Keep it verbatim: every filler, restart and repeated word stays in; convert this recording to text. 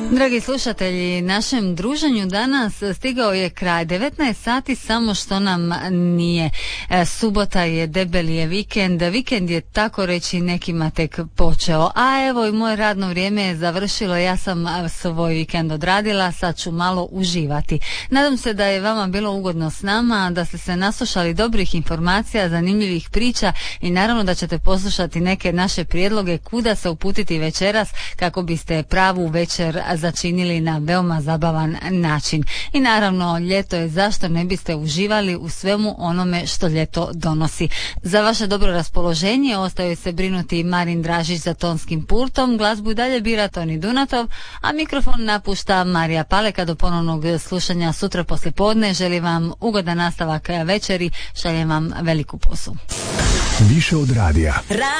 Dragi slušatelji, našem druženju danas stigao je kraj. devetnaest sati, samo što nam nije. Subota je, debeli je vikend. Vikend je, tako reći, nekima tek počeo. A evo i moje radno vrijeme je završilo. Ja sam svoj vikend odradila, sad ću malo uživati. Nadam se da je vama bilo ugodno s nama, da ste se naslušali dobrih informacija, zanimljivih priča i naravno da ćete poslušati neke naše prijedloge kuda se uputiti večeras kako biste pravu večer začinili na veoma zabavan način. I naravno, ljeto je, zašto ne biste uživali u svemu onome što ljeto donosi. Za vaše dobro raspoloženje ostaju se brinuti Marin Dražić za tonskim pultom, glazbu dalje bira Toni Dunatov, a mikrofon napušta Marija Paleka. Do ponovnog slušanja sutra poslijepodne. Želim vam ugodan nastavak večeri, šaljem vam veliku pusu. Više od radija.